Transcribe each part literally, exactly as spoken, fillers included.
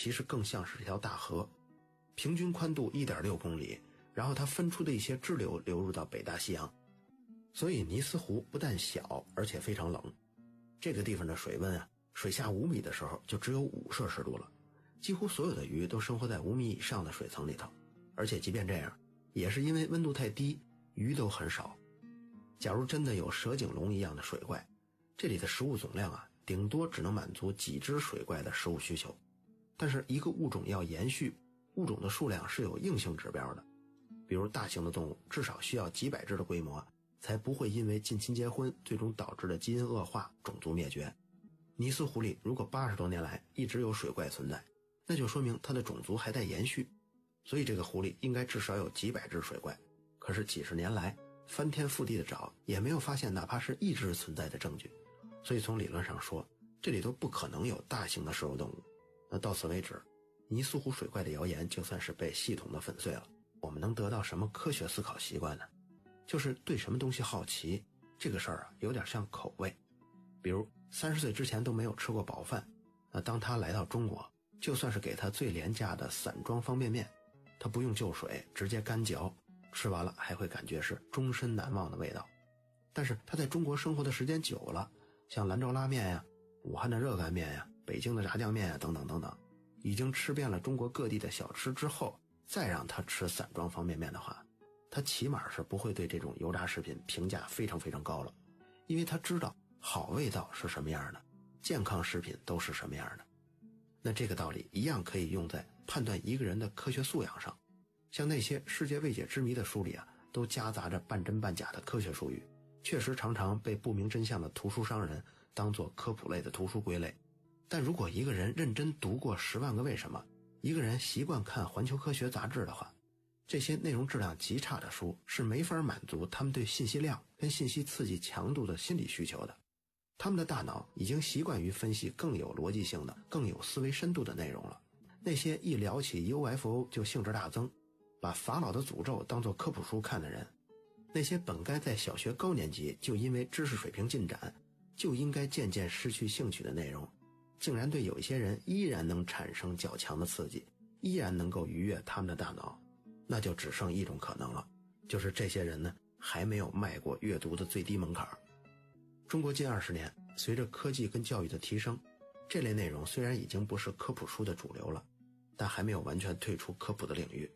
其实更像是一条大河，平均宽度 一点六公里，然后它分出的一些支流流入到北大西洋。所以尼斯湖不但小，而且非常冷。这个地方的水温啊，水下五米的时候就只有五摄氏度了，几乎所有的鱼都生活在五米以上的水层里头。而且即便这样，也是因为温度太低，鱼都很少。假如真的有蛇颈龙一样的水怪，这里的食物总量啊，顶多只能满足几只水怪的食物需求。但是一个物种要延续，物种的数量是有硬性指标的，比如大型的动物至少需要几百只的规模，才不会因为近亲结婚最终导致的基因恶化种族灭绝。尼斯湖里如果八十多年来一直有水怪存在，那就说明它的种族还在延续，所以这个湖里应该至少有几百只水怪。可是几十年来翻天覆地的找，也没有发现哪怕是一只存在的证据，所以从理论上说，这里都不可能有大型的食肉动物。那到此为止，尼斯湖水怪的谣言就算是被系统的粉碎了。我们能得到什么科学思考习惯呢？就是对什么东西好奇，这个事儿啊，有点像口味。比如三十岁之前都没有吃过饱饭，那当他来到中国，就算是给他最廉价的散装方便面，他不用就水，直接干嚼，吃完了还会感觉是终身难忘的味道。但是他在中国生活的时间久了，像兰州拉面呀、武汉的热干面呀、北京的炸酱面呀等等等等，已经吃遍了中国各地的小吃之后，再让他吃散装方便面的话，他起码是不会对这种油炸食品评价非常非常高了，因为他知道好味道是什么样的，健康食品都是什么样的。那这个道理一样可以用在判断一个人的科学素养上。像那些世界未解之谜的书里啊，都夹杂着半真半假的科学术语，确实常常被不明真相的图书商人当作科普类的图书归类。但如果一个人认真读过十万个为什么，一个人习惯看环球科学杂志的话，这些内容质量极差的书是没法满足他们对信息量跟信息刺激强度的心理需求的。他们的大脑已经习惯于分析更有逻辑性的、更有思维深度的内容了。那些一聊起 U F O 就兴致大增，把法老的诅咒当作科普书看的人，那些本该在小学高年级就因为知识水平进展就应该渐渐失去兴趣的内容，竟然对有一些人依然能产生较强的刺激，依然能够愉悦他们的大脑，那就只剩一种可能了，就是这些人呢还没有迈过阅读的最低门槛。中国近二十年，随着科技跟教育的提升，这类内容虽然已经不是科普书的主流了，但还没有完全退出科普的领域。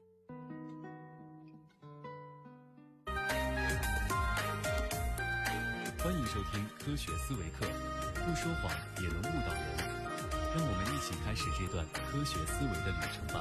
欢迎收听科学思维课，不说谎也能误导人。让我们一起开始这段科学思维的旅程吧。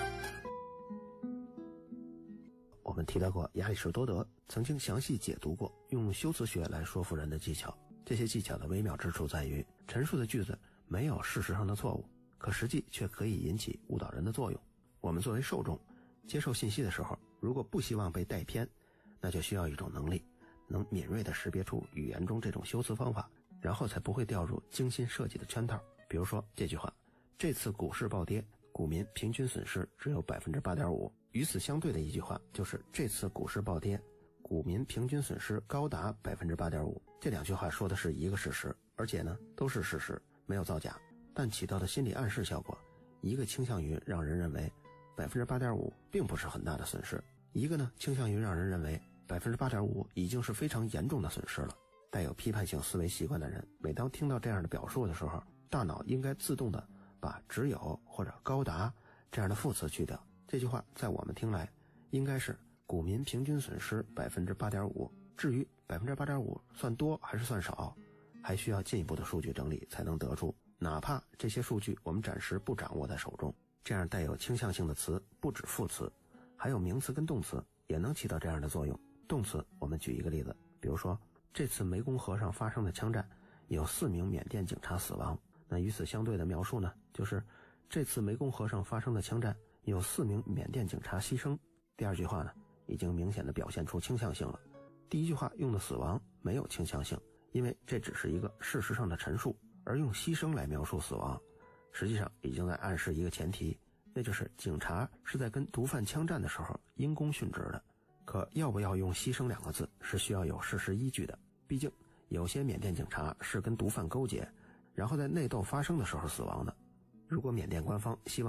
我们提到过，亚里士多德曾经详细解读过用修辞学来说服人的技巧。这些技巧的微妙之处在于，陈述的句子没有事实上的错误，可实际却可以引起误导人的作用。我们作为受众，接受信息的时候，如果不希望被带偏，那就需要一种能力，能敏锐地识别出语言中这种修辞方法，然后才不会掉入精心设计的圈套。比如说这句话，这次股市暴跌，股民平均损失只有 百分之八点五。 与此相对的一句话就是这次股市暴跌，股民平均损失高达 百分之八点五。 这两句话说的是一个事实，而且呢都是事实，没有造假，但起到的心理暗示效果，一个倾向于让人认为 百分之八点五 并不是很大的损失，一个呢倾向于让人认为 百分之八点五 已经是非常严重的损失了。带有批判性思维习惯的人，每当听到这样的表述的时候，大脑应该自动的把只有或者高达这样的副词去掉。这句话在我们听来应该是股民平均损失 百分之八点五。 至于 百分之八点五 算多还是算少，还需要进一步的数据整理才能得出，哪怕这些数据我们暂时不掌握在手中。这样带有倾向性的词不止副词，还有名词跟动词也能起到这样的作用。动词我们举一个例子，比如说这次湄公河上发生的枪战有四名缅甸警察死亡，那与此相对的描述呢，就是这次湄公河上发生的枪战有四名缅甸警察牺牲。第二句话呢，已经明显的表现出倾向性了。第一句话用的死亡没有倾向性，因为这只是一个事实上的陈述，而用牺牲来描述死亡，实际上已经在暗示一个前提，那就是警察是在跟毒贩枪战的时候因公殉职的。可要不要用牺牲两个字是需要有事实依据的，毕竟有些缅甸警察是跟毒贩勾结，然后在内斗发生的时候死亡的。如果缅甸官方希望